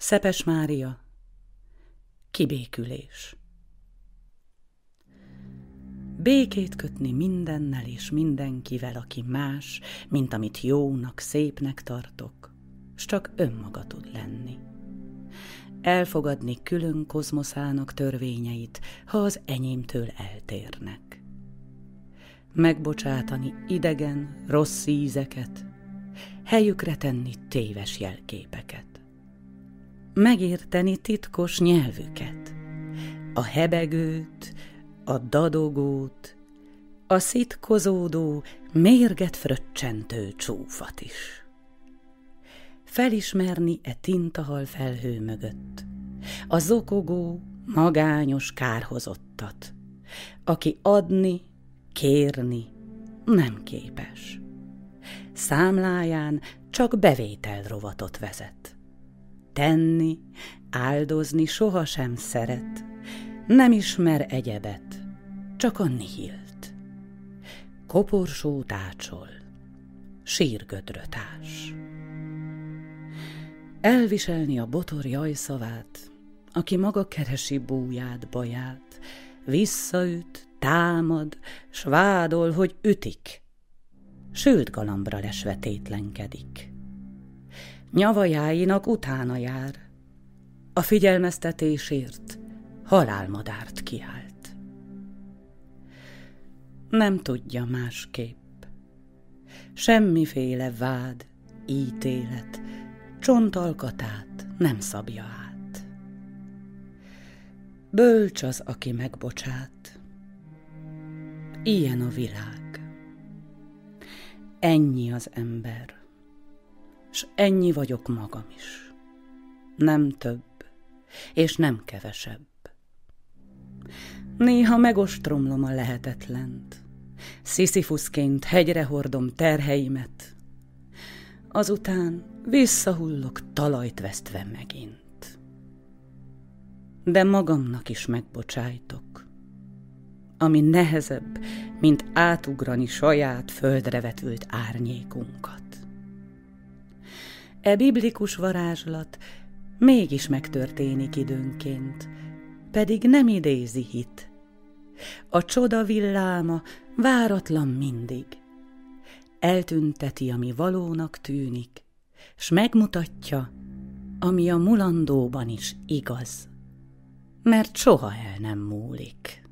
Szepes Mária, kibékülés. Békét kötni mindennel és mindenkivel, aki más, mint amit jónak, szépnek tartok, s csak önmaga tud lenni. Elfogadni külön kozmoszának törvényeit, ha az enyémtől eltérnek. Megbocsátani idegen, rossz ízeket, helyükre tenni téves jelképeket. Megérteni titkos nyelvüket, a hebegőt, a dadogót, a szitkozódó, mérget fröccsentő csúfat is. Felismerni e tintahal felhő mögött a zokogó, magányos kárhozottat, aki adni, kérni nem képes. Számláján csak bevételrovatot vezet. Tenni, áldozni sohasem szeret, nem ismer egyebet, csak a nihilt. Koporsót ácsol, sírgödröt ás. Elviselni a botor jajszavát, aki maga keresi búját, baját, visszaüt, támad, s vádol, hogy ütik, sült galambra lesve tétlenkedik. Nyavajáinak utána jár, a figyelmeztetésért halálmadárt kiált. Nem tudja másképp, semmiféle vád, ítélet, csontalkatát nem szabja át. Bölcs az, aki megbocsát, ilyen a világ. Ennyi az ember, s ennyi vagyok magam is. Nem több, és nem kevesebb. Néha megostromlom a lehetetlent, Sziszifuszként hegyre hordom terheimet, azután visszahullok talajt vesztve megint. De magamnak is megbocsájtok, ami nehezebb, mint átugrani saját földre vetült árnyékunkat. E biblikus varázslat mégis megtörténik időnként, pedig nem idézi hit. A csoda villáma váratlan mindig. Eltünteti, ami valónak tűnik, s megmutatja, ami a mulandóban is igaz, mert soha el nem múlik.